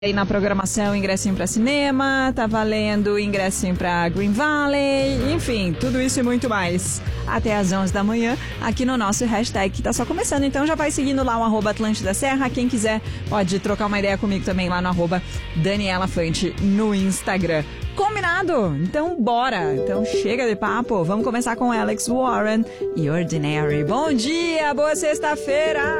Aí na programação, ingressinho pra cinema, tá valendo ingressinho pra Green Valley, enfim, tudo isso e muito mais. Até às 11 da manhã, aqui no nosso hashtag, que tá só começando. Então já vai seguindo lá o @Atlântida Serra. Quem quiser pode trocar uma ideia comigo também lá no @Daniela Fante no Instagram. Combinado? Então bora! Então chega de papo, vamos começar com Alex Warren e Ordinary. Bom dia, boa sexta-feira!